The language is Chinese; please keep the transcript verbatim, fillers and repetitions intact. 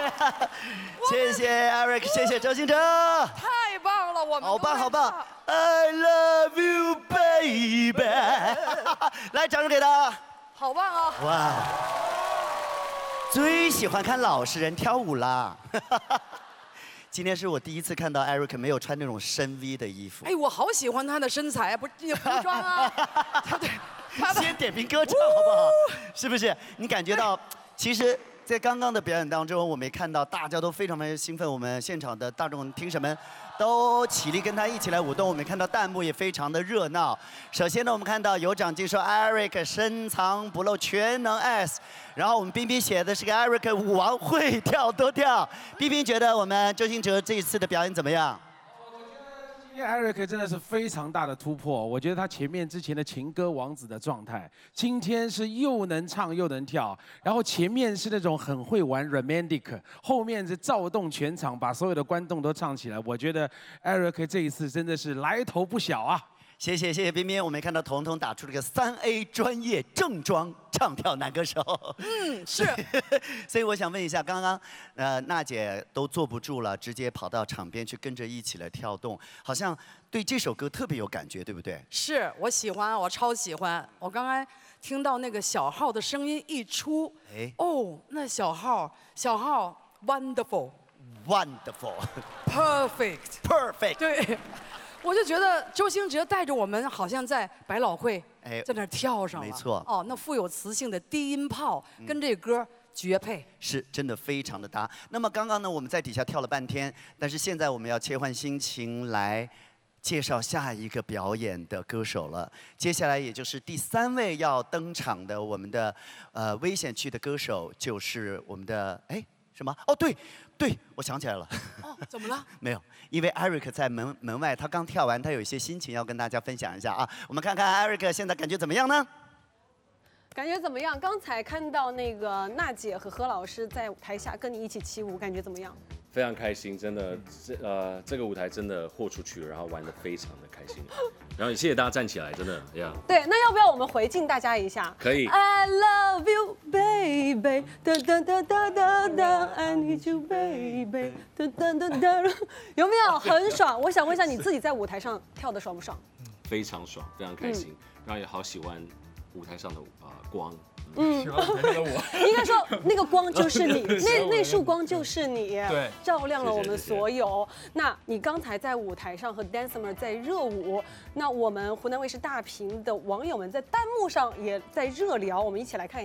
谢谢 Eric， 谢谢周兴哲， 太棒了，我们好棒好棒 ，I love you baby， 来掌声给他， 好棒啊！ 哇，最喜欢看老实人跳舞啦。今天是我第一次看到 Eric 没有穿那种深 V 的衣服。 哎，我好喜欢他的身材，不是服装啊，对。 先点评歌唱好不好？是不是？你感觉到，其实，在刚刚的表演当中，我们也看到大家都非常非常兴奋，我们现场的大众评审们都起立跟他一起来舞动，我们看到弹幕也非常的热闹。首先呢，我们看到有掌镜说 Eric 深藏不露，全能 S， 然后我们冰冰写的是个 Eric 舞王会跳多跳。冰冰觉得我们周兴哲这一次的表演怎么样？ 今天 Eric 真的是非常大的突破，我觉得他前面之前的情歌王子的状态，今天是又能唱又能跳，然后前面是那种很会玩 romantic， 后面是躁动全场，把所有的观众都唱起来。我觉得 Eric 这一次真的是来头不小啊！ 谢谢谢谢冰冰，我们看到彤彤打出了个三 A 专业正装唱跳男歌手。 嗯，是。 所以我想问一下，刚刚呃娜姐都坐不住了，直接跑到场边去跟着一起来跳动，好像对这首歌特别有感觉，对不对？ 是我喜欢，我超喜欢。我刚才听到那个小号的声音一出，哎，哦，那小号小号 wonderful，wonderful，perfect，perfect， 对。 我就觉得周兴哲带着我们，好像在百老汇，哎，在那儿跳上了。 没错。 哦，那富有磁性的低音炮跟这歌绝配， 是真的非常的搭。那么刚刚呢，我们在底下跳了半天，但是现在我们要切换心情来介绍下一个表演的歌手了。接下来也就是第三位要登场的我们的呃危险区的歌手，就是我们的哎什么？哦对。 对，我想起来了。 哦，怎么了？ 没有，因为 Eric 在门门外，他刚跳完，他有一些心情要跟大家分享一下啊。我们看看 Eric 现在感觉怎么样呢？ 感觉怎么样？刚才看到那个娜姐和何老师在台下跟你一起起舞，感觉怎么样？ 非常开心，真的，这呃这个舞台真的豁出去了，然后玩得非常的开心，然后也谢谢大家站起来，真的呀。 对，那要不要我们回敬大家一下？ 可以。 I love you, baby. 哒哒哒哒哒哒 I need you, baby. 哒哒哒哒。有没有很爽？我想问一下，你自己在舞台上跳的爽不爽？ 非常爽，非常开心，然后也好喜欢舞台上的啊、呃、光。 嗯，应该说那个光就是你，那那束光就是你，对，照亮了我们所有。那你刚才在舞台上和 Dancer 在热舞，那我们湖南卫视大屏的网友们在弹幕上也在热聊，我们一起来看。